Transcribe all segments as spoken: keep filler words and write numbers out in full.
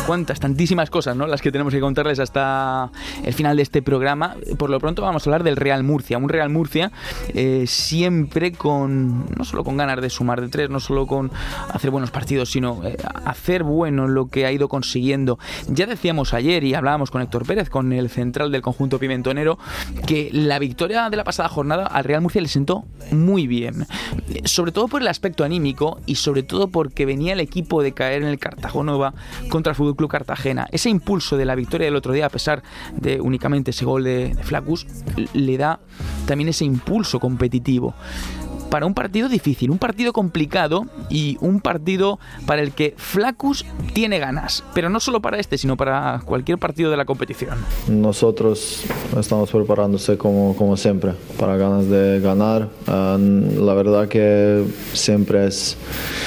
cuantas, tantísimas cosas, ¿no?, las que tenemos que contarles hasta el final de este programa. Por lo pronto vamos a hablar del Real Murcia, un Real Murcia eh, siempre con, no solo con ganas de sumar de tres, no solo con hacer buenos partidos, sino eh, hacer bueno lo que ha ido consiguiendo. Ya decíamos ayer, y hablábamos con Héctor Pérez, con el central del conjunto pimentonero, que la victoria de la pasada jornada al Real Murcia le sentó muy bien, sobre todo por el aspecto anímico y sobre todo porque venía el equipo de caer en el Cartagonova contra el Fútbol Club Cartagena. Ese impulso de la victoria del otro día, a pesar de únicamente ese gol de, de Flaccus, le da también ese impulso competitivo para un partido difícil, un partido complicado y un partido para el que Flaccus tiene ganas, pero no solo para este, sino para cualquier partido de la competición. Nosotros estamos preparándose como, como siempre, para ganas de ganar. Uh, la verdad que siempre es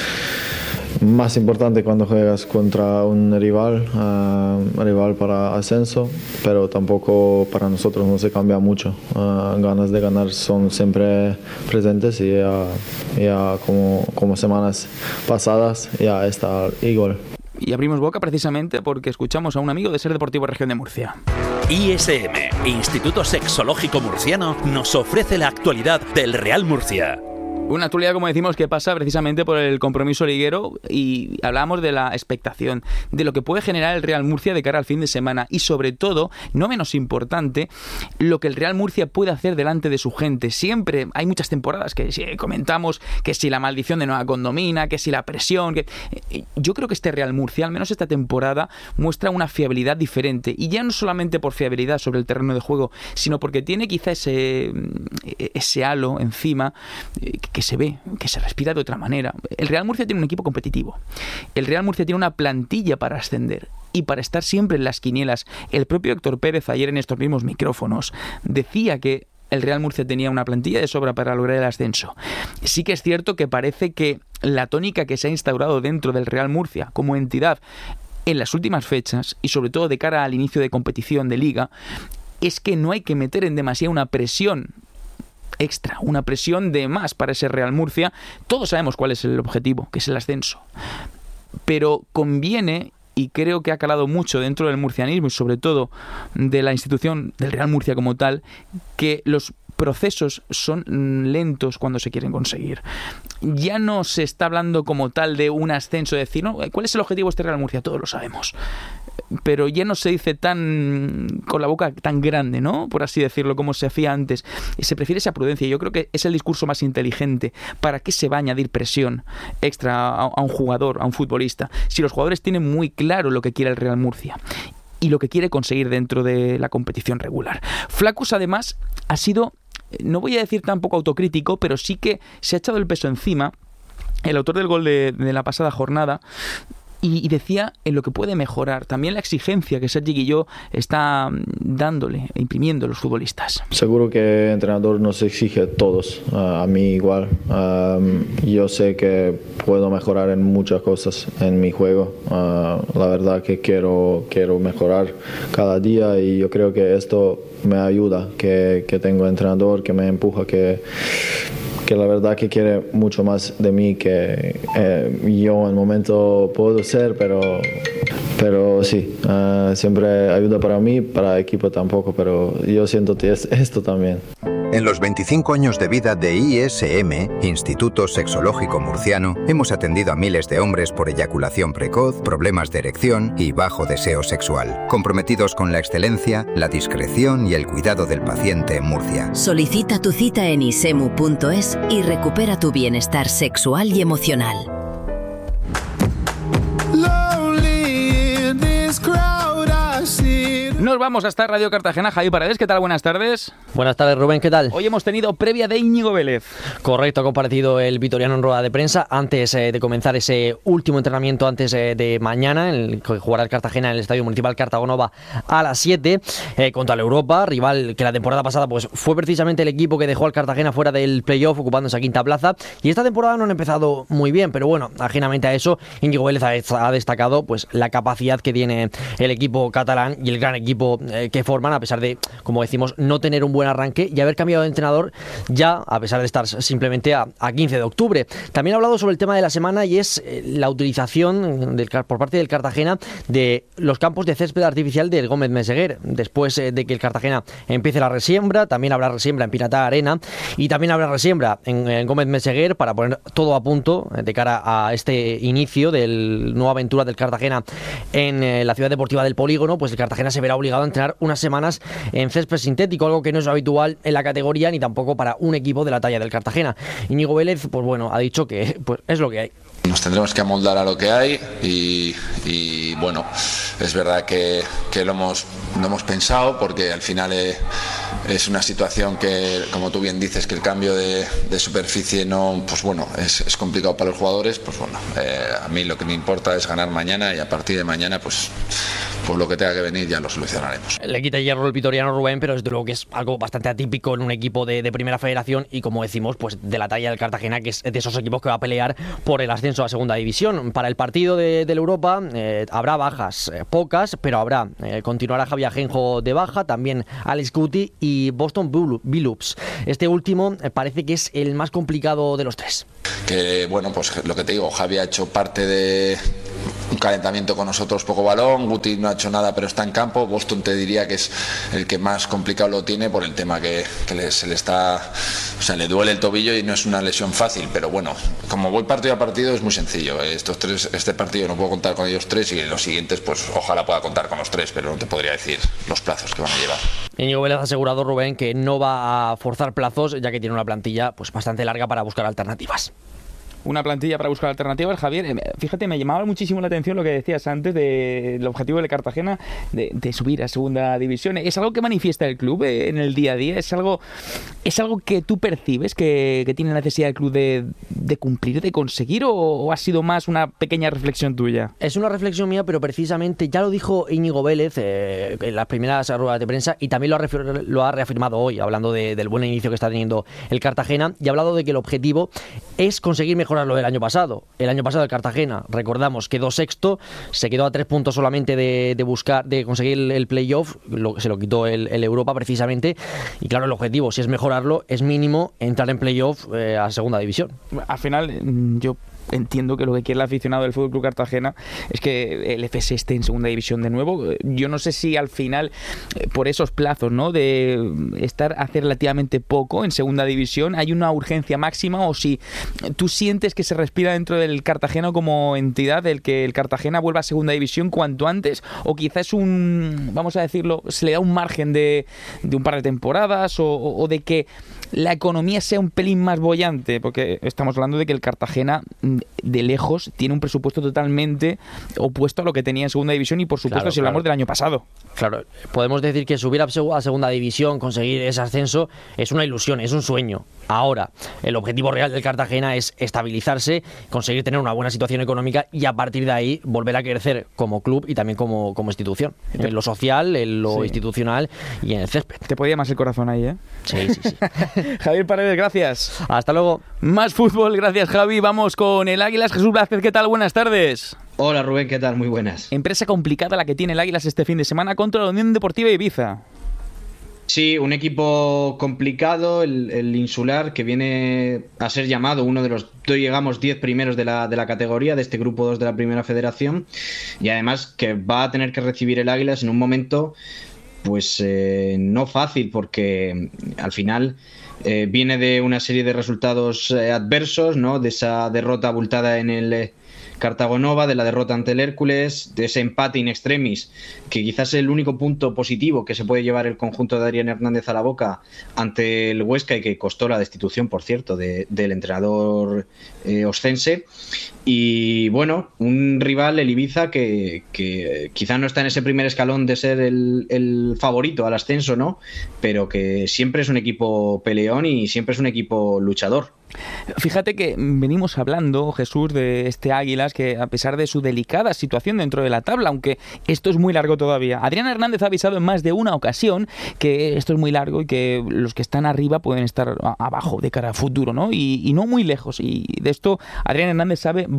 más importante cuando juegas contra un rival, uh, rival para ascenso, pero tampoco para nosotros no se cambia mucho. Uh, ganas de ganar son siempre presentes y ya, ya como, como semanas pasadas ya está igual. Y abrimos boca precisamente porque escuchamos a un amigo de Ser Deportivo Región de Murcia. I S M, Instituto Sexológico Murciano, nos ofrece la actualidad del Real Murcia. Una actualidad, como decimos, que pasa precisamente por el compromiso liguero, y hablábamos de la expectación, de lo que puede generar el Real Murcia de cara al fin de semana y, sobre todo, no menos importante, lo que el Real Murcia puede hacer delante de su gente. Siempre hay muchas temporadas que si comentamos que si la maldición de Nueva Condomina, que si la presión, que yo creo que este Real Murcia, al menos esta temporada, muestra una fiabilidad diferente, y ya no solamente por fiabilidad sobre el terreno de juego, sino porque tiene quizá ese, ese halo encima que que se ve, que se respira de otra manera. El Real Murcia tiene un equipo competitivo. El Real Murcia tiene una plantilla para ascender y para estar siempre en las quinielas. El propio Héctor Pérez, ayer en estos mismos micrófonos, decía que el Real Murcia tenía una plantilla de sobra para lograr el ascenso. Sí que es cierto que parece que la tónica que se ha instaurado dentro del Real Murcia como entidad en las últimas fechas, y sobre todo de cara al inicio de competición de Liga, es que no hay que meter en demasía una presión extra, una presión de más para ese Real Murcia. Todos sabemos cuál es el objetivo, que es el ascenso, pero conviene, y creo que ha calado mucho dentro del murcianismo y sobre todo de la institución del Real Murcia como tal, que los procesos son lentos cuando se quieren conseguir. Ya no se está hablando como tal de un ascenso, de decir, ¿no?, ¿cuál es el objetivo de este Real Murcia? Todos lo sabemos, pero ya no se dice tan con la boca tan grande, ¿no?, por así decirlo, como se hacía antes. Se prefiere esa prudencia. Yo creo que es el discurso más inteligente. ¿Para qué se va a añadir presión extra a, a un jugador, a un futbolista, si los jugadores tienen muy claro lo que quiere el Real Murcia y lo que quiere conseguir dentro de la competición regular? Flaccus, además, ha sido, no voy a decir tampoco autocrítico, pero sí que se ha echado el peso encima, el autor del gol de, de la pasada jornada, y, y decía en lo que puede mejorar, también la exigencia que Sergi Guilló está dándole, imprimiendo a los futbolistas. Seguro que el entrenador nos exige a todos, uh, a mí igual. Um, yo sé que puedo mejorar en muchas cosas en mi juego. Uh, la verdad que quiero, quiero mejorar cada día, y yo creo que esto me ayuda, que, que tengo entrenador que me empuja, que que la verdad que quiere mucho más de mí que eh, yo en el momento puedo ser, pero, pero sí, uh, siempre ayuda para mí, para el equipo tampoco, pero yo siento esto también. En los veinticinco años de vida de I S M, Instituto Sexológico Murciano, hemos atendido a miles de hombres por eyaculación precoz, problemas de erección y bajo deseo sexual, comprometidos con la excelencia, la discreción y el cuidado del paciente en Murcia. Solicita tu cita en isemu punto es y recupera tu bienestar sexual y emocional. Nos vamos hasta Radio Cartagena. Javi Paredes, ¿qué tal? Buenas tardes. Buenas tardes, Rubén, ¿qué tal? Hoy hemos tenido previa de Íñigo Vélez. Correcto, ha comparecido el vitoriano en rueda de prensa antes eh, de comenzar ese último entrenamiento antes eh, de mañana, en el que jugará el Cartagena en el Estadio Municipal Cartagonova a las siete eh, contra el Europa, rival que la temporada pasada pues fue precisamente el equipo que dejó al Cartagena fuera del playoff, ocupando esa quinta plaza, y esta temporada no han empezado muy bien, pero bueno, ajenamente a eso, Íñigo Vélez ha, ha destacado pues la capacidad que tiene el equipo catalán y el gran equipo equipo eh, que forman, a pesar de, como decimos, no tener un buen arranque y haber cambiado de entrenador ya, a pesar de estar simplemente a, a quince de octubre. También ha hablado sobre el tema de la semana y es eh, la utilización del, por parte del Cartagena de los campos de césped artificial del Gómez Meseguer. Después eh, de que el Cartagena empiece la resiembra, también habrá resiembra en Pinatá Arena y también habrá resiembra en, en Gómez Meseguer para poner todo a punto de cara a este inicio de la nueva aventura del Cartagena en eh, la ciudad deportiva del Polígono. Pues el Cartagena se verá obligado a entrenar unas semanas en césped sintético, algo que no es habitual en la categoría ni tampoco para un equipo de la talla del Cartagena. Íñigo Vélez, pues bueno, ha dicho que pues, es lo que hay. Nos tendremos que amoldar a lo que hay y, y bueno, es verdad que, que lo, hemos, lo hemos pensado porque al final eh, es una situación que, como tú bien dices, que el cambio de, de superficie no, pues bueno, es, es complicado para los jugadores. Pues bueno, eh, a mí lo que me importa es ganar mañana y a partir de mañana pues, pues lo que tenga que venir ya lo solucionaremos. Le quita hierro el vitoriano Rubén, pero desde luego que es algo bastante atípico en un equipo de, de primera federación y, como decimos, pues de la talla del Cartagena, que es de esos equipos que va a pelear por el ascenso a segunda división. Para el partido de, de la Europa eh, habrá bajas, eh, pocas, pero habrá. Eh, continuará Javi Ajenjo de baja, también Alex Guti y Boston Billups. Este último eh, parece que es el más complicado de los tres. Que bueno, pues lo que te digo, Javi ha hecho parte de un calentamiento con nosotros, poco balón, Guti no ha hecho nada pero está en campo, Boston te diría que es el que más complicado lo tiene por el tema que, que le, se le está, o sea, le duele el tobillo y no es una lesión fácil, pero bueno, como voy partido a partido es muy sencillo. Estos tres, este partido no puedo contar con ellos tres y los siguientes pues ojalá pueda contar con los tres, pero no te podría decir los plazos que van a llevar. Íñigo Vélez ha asegurado, Rubén, que no va a forzar plazos ya que tiene una plantilla pues bastante larga para buscar alternativas. Una plantilla para buscar alternativas. Javier, fíjate, me llamaba muchísimo la atención lo que decías antes del objetivo de Cartagena de, de subir a segunda división. ¿Es algo que manifiesta el club en el día a día? ¿Es algo, es algo que tú percibes que, que tiene necesidad el club de, de cumplir, de conseguir, o, o ha sido más una pequeña reflexión tuya? Es una reflexión mía, pero precisamente ya lo dijo Íñigo Vélez eh, en las primeras ruedas de prensa y también lo ha, lo ha reafirmado hoy, hablando de, del buen inicio que está teniendo el Cartagena, y ha hablado de que el objetivo es conseguir mejorar lo del año pasado. El año pasado el Cartagena, recordamos, quedó sexto, se quedó a tres puntos solamente de, de buscar, de conseguir el, el playoff, lo, se lo quitó el, el Europa precisamente, y claro, el objetivo, si es mejorarlo, es mínimo entrar en playoff eh, a segunda división. Al final, yo entiendo que lo que quiere el aficionado del F C Club Cartagena es que el F S esté en segunda división de nuevo. Yo no sé si al final, por esos plazos, ¿no?, de estar hace relativamente poco en segunda división, hay una urgencia máxima, o si tú sientes que se respira dentro del Cartagena como entidad el que el Cartagena vuelva a segunda división cuanto antes, o quizás es un, vamos a decirlo, se le da un margen de, de un par de temporadas, o, o de que la economía sea un pelín más boyante, porque estamos hablando de que el Cartagena de lejos tiene un presupuesto totalmente opuesto a lo que tenía en segunda división y, por supuesto, claro, si hablamos claro. del año pasado. Claro, podemos decir que subir a segunda división, conseguir ese ascenso, es una ilusión, es un sueño. Ahora, el objetivo real del Cartagena es estabilizarse, conseguir tener una buena situación económica y a partir de ahí volver a crecer como club y también como, como institución. En lo social, en lo sí. institucional y en el césped. Te podía más el corazón ahí, ¿eh? Sí, sí, sí. Javier Paredes, gracias. Hasta luego. Más fútbol, gracias, Javi. Vamos con el Águilas. Jesús Blázquez, ¿qué tal? Buenas tardes. Hola, Rubén, ¿qué tal? Muy buenas. Empresa complicada la que tiene el Águilas este fin de semana contra la Unión Deportiva Ibiza. Sí, un equipo complicado, el, el Insular, que viene a ser llamado uno de los, llegamos diez primeros de la, de la categoría, de este grupo dos de la Primera Federación, y además que va a tener que recibir el Águilas en un momento pues eh, no fácil, porque al final eh, viene de una serie de resultados eh, adversos, ¿no?, de esa derrota abultada en el eh, Cartagonova, de la derrota ante el Hércules, de ese empate in extremis, que quizás es el único punto positivo que se puede llevar el conjunto de Adrián Hernández a la boca ante el Huesca, y que costó la destitución, por cierto, de, del entrenador eh, oscense. Y bueno, un rival, el Ibiza, que, que quizá no está en ese primer escalón de ser el, el favorito al ascenso, ¿no?, pero que siempre es un equipo peleón y siempre es un equipo luchador. Fíjate que venimos hablando, Jesús, de este Águilas, que a pesar de su delicada situación dentro de la tabla, aunque esto es muy largo todavía, Adrián Hernández ha avisado en más de una ocasión que esto es muy largo y que los que están arriba pueden estar abajo de cara a futuro, ¿no? Y, y no muy lejos. Y de esto Adrián Hernández sabe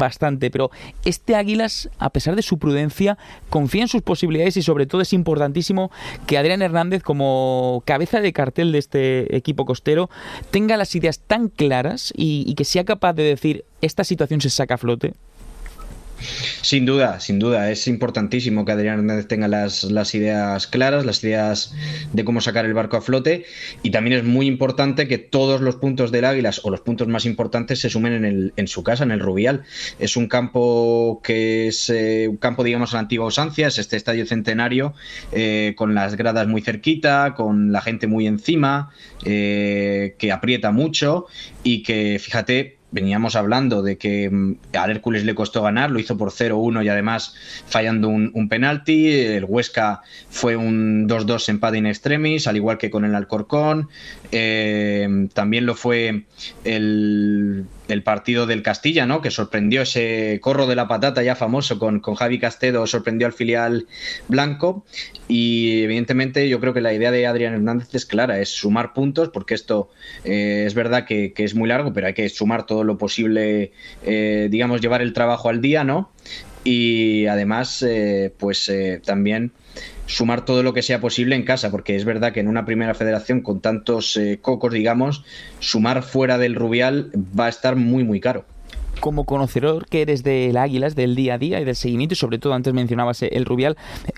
bastante, pero este Águilas, a pesar de su prudencia, confía en sus posibilidades y sobre todo es importantísimo que Adrián Hernández, como cabeza de cartel de este equipo costero, tenga las ideas tan claras y, y que sea capaz de decir: esta situación se saca a flote. Sin duda, sin duda, es importantísimo que Adrián Hernández tenga las, las ideas claras, las ideas de cómo sacar el barco a flote, y también es muy importante que todos los puntos del Águilas, o los puntos más importantes, se sumen en, el, en su casa, en el Rubial. Es un campo que es eh, un campo, digamos, a la antigua usanza, es este estadio centenario, eh, con las gradas muy cerquita, con la gente muy encima, eh, que aprieta mucho y que, fíjate, veníamos hablando de que al Hércules le costó ganar, lo hizo por cero uno y además fallando un, un penalti. El Huesca fue un dos dos empate in extremis, al igual que con el Alcorcón. Eh, también lo fue el, el partido del Castilla, ¿no?, que sorprendió, ese corro de la patata ya famoso con, con Javi Castedo, sorprendió al filial blanco. Y evidentemente yo creo que la idea de Adrián Hernández es clara, es sumar puntos, porque esto eh, es verdad que, que es muy largo, pero hay que sumar todo lo posible, eh, digamos, llevar el trabajo al día, ¿no? Y además, eh, pues eh, también sumar todo lo que sea posible en casa, porque es verdad que en una primera federación con tantos eh, cocos, digamos, sumar fuera del Rubial va a estar muy, muy caro. Como conocedor que eres del Águilas, del día a día y del seguimiento, y sobre todo antes mencionabas el Rubial,